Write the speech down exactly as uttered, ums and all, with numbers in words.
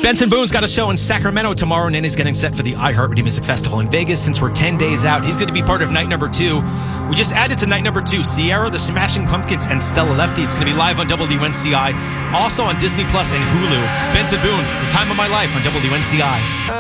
Benson Boone's got a show in Sacramento tomorrow, and then he's getting set for the iHeartRadio Music Festival in Vegas. Since we're ten days out, he's going to be part of night number two. We just added to night number two Sierra, the Smashing Pumpkins, and Stella Lefty. It's going to be live on W N C I, also on Disney Plus and Hulu. It's Benson Boone, The Time of My Life on W N C I.